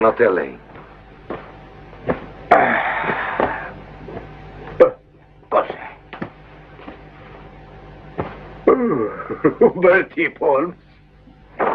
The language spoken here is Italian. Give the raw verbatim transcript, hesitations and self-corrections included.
Notte a lei. Uh, un bel tipo, Holmes.